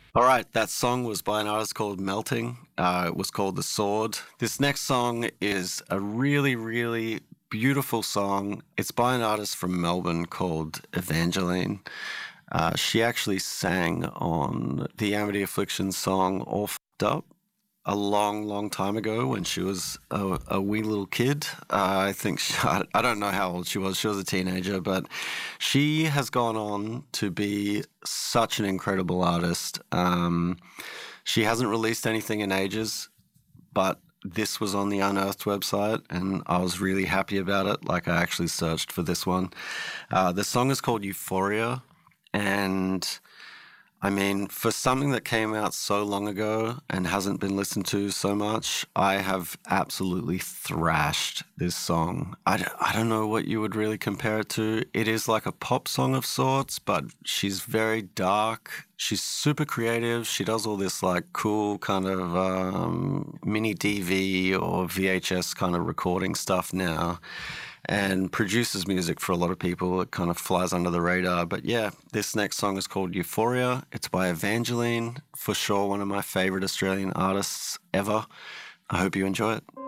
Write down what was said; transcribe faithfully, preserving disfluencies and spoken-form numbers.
All right, that song was by an artist called Melting. Uh, it was called The Sword. This next song is a really, really beautiful song. It's by an artist from Melbourne called Evangeline. Uh, she actually sang on the Amity Affliction song All Fucked Up a long, long time ago when she was a, a wee little kid. Uh, I think she, I, I don't know how old she was. She was a teenager, but she has gone on to be such an incredible artist. Um, she hasn't released anything in ages, but this was on the Unearthed website, and I was really happy about it. Like, I actually searched for this one. Uh, the song is called Euphoria, and I mean, for something that came out so long ago and hasn't been listened to so much, I have absolutely thrashed this song. I, d- I don't know what you would really compare it to. It is like a pop song of sorts, but she's very dark. She's super creative. She does all this like cool kind of um, mini D V or V H S kind of recording stuff now and produces music for a lot of people. It kind of flies under the radar. But yeah, this next song is called Euphoria. It's by Evangeline, for sure one of my favorite Australian artists ever. I hope you enjoy it.